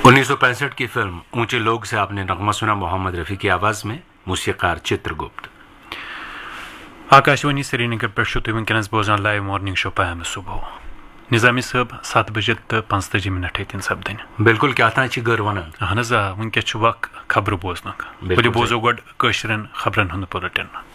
1965 की फिल्म ऊंचे लोग से आपने नगमा सुना मोहम्मद रफ़ी की आवाज में, मौसीकार चित्रगुप्त। आकाशवाणी श्रीनगर पे वनकस बोजान लाइव मॉर्निंग शो पहम सुबह निजामी साहब 7 बजे तो 45 हेतन सपदन। बिल्कुल क्या था गर वन अहन वनकस वक्त खबर बोजन बोजो गो खबरन हंद बुलेटिन।